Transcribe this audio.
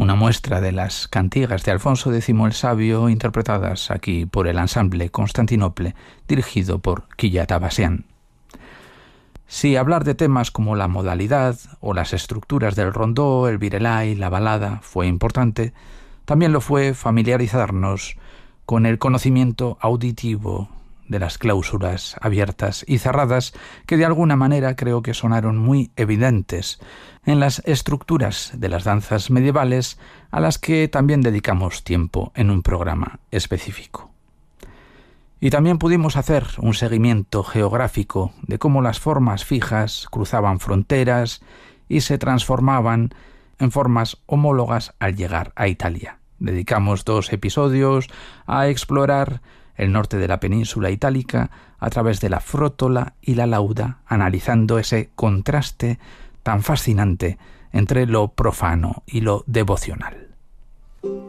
una muestra de las cantigas de Alfonso X el Sabio interpretadas aquí por el ensamble Constantinople dirigido por Kyat Abbasian. Si hablar de temas como la modalidad o las estructuras del rondó, el virelai, la balada fue importante, también lo fue familiarizarnos con el conocimiento auditivo de las cláusulas abiertas y cerradas que de alguna manera creo que sonaron muy evidentes en las estructuras de las danzas medievales a las que también dedicamos tiempo en un programa específico. Y también pudimos hacer un seguimiento geográfico de cómo las formas fijas cruzaban fronteras y se transformaban en formas homólogas al llegar a Italia. Dedicamos 2 episodios a explorar el norte de la península itálica a través de la frótola y la lauda, analizando ese contraste tan fascinante entre lo profano y lo devocional.